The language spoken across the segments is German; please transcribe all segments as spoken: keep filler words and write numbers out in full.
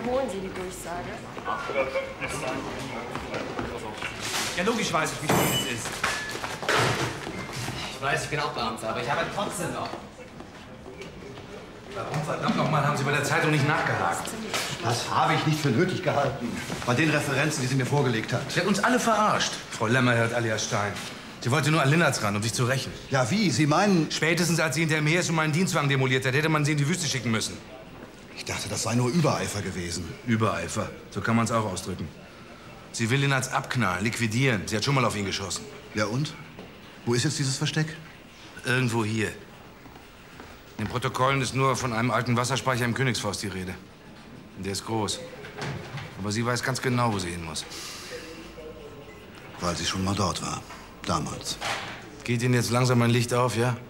Wiederholen Sie die Durchsage. Ja, logisch weiß ich, wie spät es ist. Ich weiß, ich bin auch Beamter, aber ich habe trotzdem noch. Warum verdammt nochmal haben Sie bei der Zeitung nicht nachgehakt? Das habe ich nicht für nötig gehalten. Bei den Referenzen, die sie mir vorgelegt hat. Sie hat uns alle verarscht. Frau Lämmerhirt alias Stein. Sie wollte nur an Linnertz ran, um sich zu rächen. Ja, wie? Sie meinen... Spätestens als sie hinter mir ist und meinen Dienstwagen demoliert hat, hätte man sie in die Wüste schicken müssen. Ich dachte, das sei nur Übereifer gewesen. Übereifer, so kann man es auch ausdrücken. Sie will Linnertz abknallen, liquidieren. Sie hat schon mal auf ihn geschossen. Ja und? Wo ist jetzt dieses Versteck? Irgendwo hier. In den Protokollen ist nur von einem alten Wasserspeicher im Königsforst die Rede. Und der ist groß. Aber sie weiß ganz genau, wo sie hin muss. Weil sie schon mal dort war. Damals. Geht Ihnen jetzt langsam ein Licht auf, ja?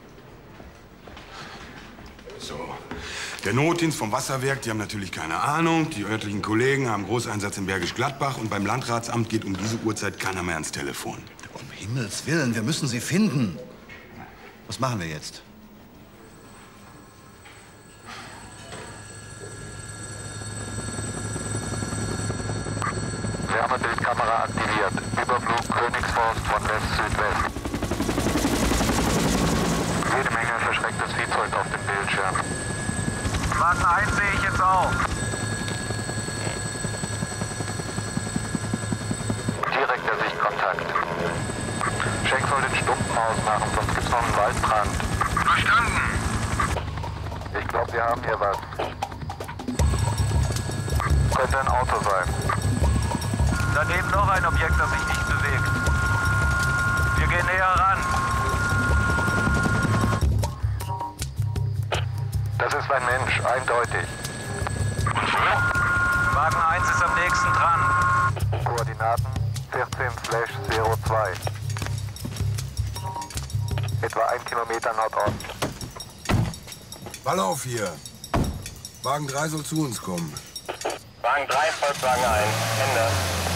So. Der Notdienst vom Wasserwerk, die haben natürlich keine Ahnung. Die örtlichen Kollegen haben Großeinsatz in Bergisch Gladbach. Und beim Landratsamt geht um diese Uhrzeit keiner mehr ans Telefon. Um Himmels Willen, wir müssen sie finden. Was machen wir jetzt? Wärmebildkamera aktiviert. Überflug Königsforst von West-Südwest. Jede Menge verschrecktes Viehzeug auf dem Bildschirm. Wagen eins sehe ich jetzt auch. Direkter Sichtkontakt. Schenk soll den Stumpen ausmachen, sonst gibt's noch einen Waldbrand. Verstanden. Ich glaube, wir haben hier was. Könnte ein Auto sein. Daneben noch ein Objekt, das sich nicht bewegt. Wir gehen näher ran. Das ist ein Mensch, eindeutig. Wagen eins ist am nächsten dran. Koordinaten vierzehn null zwei. Etwa ein Kilometer Nordost. Ballauf hier. Wagen drei soll zu uns kommen. Wagen drei folgt Wagen eins. Ende.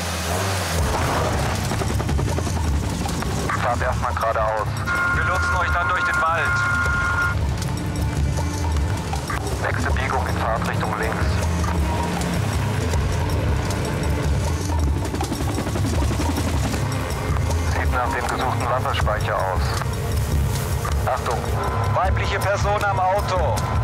Fahrt erstmal geradeaus. Wir lotsen euch dann durch den Wald. Nächste Biegung in Fahrtrichtung links. Sieht nach dem gesuchten Wasserspeicher aus. Achtung! Weibliche Person am Auto.